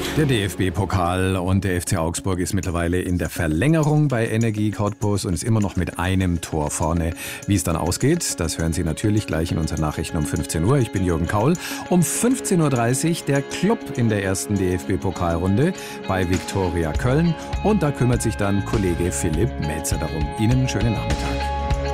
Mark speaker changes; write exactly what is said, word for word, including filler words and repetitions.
Speaker 1: Der D F B-Pokal und der F C Augsburg ist mittlerweile in der Verlängerung bei Energie Cottbus und ist immer noch mit einem Tor vorne. Wie es dann ausgeht, das hören Sie natürlich gleich in unseren Nachrichten um fünfzehn Uhr. Ich bin Jürgen Kaul. Um fünfzehn Uhr dreißig der Club in der ersten D F B-Pokalrunde bei Viktoria Köln. Und da kümmert sich dann Kollege Philipp Melzer darum. Ihnen einen schönen Nachmittag.